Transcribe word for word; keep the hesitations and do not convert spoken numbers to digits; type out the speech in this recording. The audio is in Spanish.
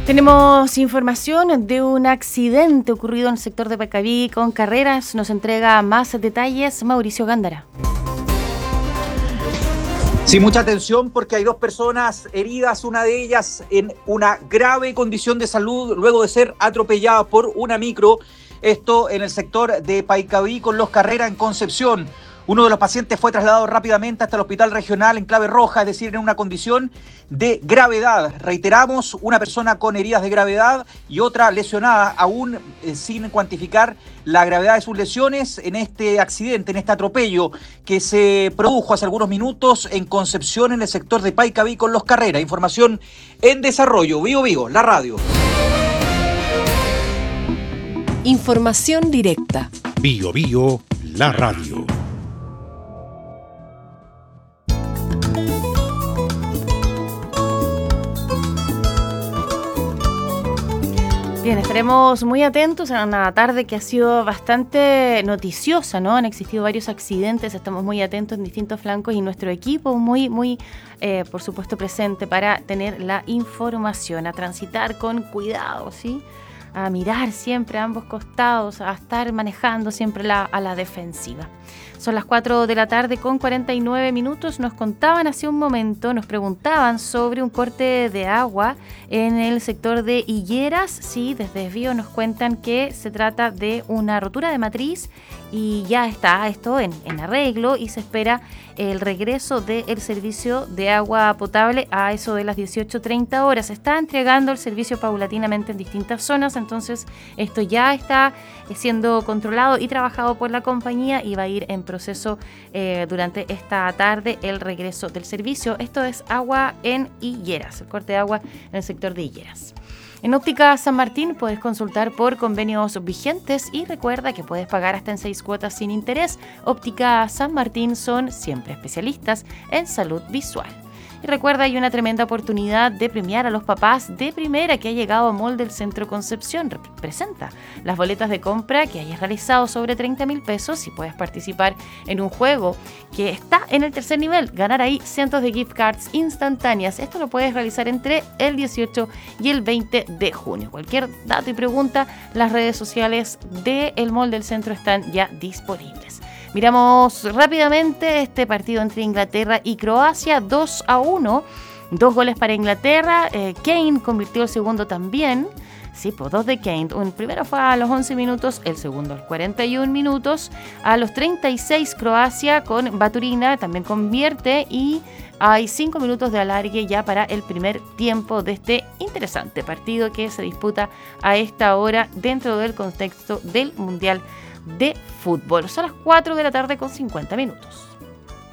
Tenemos información de un accidente ocurrido en el sector de Paicaví con Carreras. Nos entrega más detalles Mauricio Gándara. Sí, mucha atención porque hay dos personas heridas, una de ellas en una grave condición de salud luego de ser atropellada por una micro. Esto en el sector de Paicaví con Los Carreras en Concepción. Uno de los pacientes fue trasladado rápidamente hasta el hospital regional en clave roja, es decir, en una condición de gravedad. Reiteramos, una persona con heridas de gravedad y otra lesionada, aún eh, sin cuantificar la gravedad de sus lesiones en este accidente, en este atropello que se produjo hace algunos minutos en Concepción, en el sector de Paicaví con Los Carreras. Información en desarrollo. Vivo Vivo, la radio. Información directa. Bio Bio, la radio. Bien, estaremos muy atentos a una tarde que ha sido bastante noticiosa, ¿no? Han existido varios accidentes, estamos muy atentos en distintos flancos y nuestro equipo muy, muy, eh, por supuesto, presente para tener la información, a transitar con cuidado, ¿sí? A mirar siempre a ambos costados, a estar manejando siempre la, a la defensiva. Son las cuatro de la tarde con cuarenta y nueve minutos. Nos contaban hace un momento, nos preguntaban sobre un corte de agua en el sector de Higueras. Sí, desde Desvío nos cuentan que se trata de una rotura de matriz y ya está esto en, en arreglo y se espera el regreso del servicio de agua potable a eso de las dieciocho treinta horas. Se está entregando el servicio paulatinamente en distintas zonas, entonces esto ya está siendo controlado y trabajado por la compañía y va a ir en proceso eh, durante esta tarde el regreso del servicio. Esto es agua en Higueras, el corte de agua en el sector de Higueras. En Óptica San Martín puedes consultar por convenios vigentes y recuerda que puedes pagar hasta en seis cuotas sin interés. Óptica San Martín son siempre especialistas en salud visual. Y recuerda, hay una tremenda oportunidad de premiar a los papás de primera que ha llegado a Mall del Centro Concepción. Presenta las boletas de compra que hayas realizado sobre treinta mil pesos y puedes participar en un juego que está en el tercer nivel. Ganar ahí cientos de gift cards instantáneas. Esto lo puedes realizar entre el dieciocho y el veinte de junio. Cualquier dato y pregunta, las redes sociales del Mall del Centro están ya disponibles. Miramos rápidamente este partido entre Inglaterra y Croacia, dos a uno, dos goles para Inglaterra, eh, Kane convirtió el segundo también, sí, pues dos de Kane, el primero fue a los once minutos, el segundo a los cuarenta y uno minutos, a los treinta y seis Croacia con Baturina también convierte y hay cinco minutos de alargue ya para el primer tiempo de este interesante partido que se disputa a esta hora dentro del contexto del Mundial de Fútbol. Son las cuatro de la tarde con cincuenta minutos.